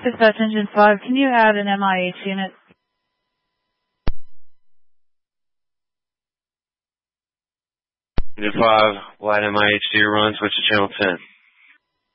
Dispatch Engine 5, can you add an MIH unit? Engine 5, wide MIH to your run, switch to channel 10.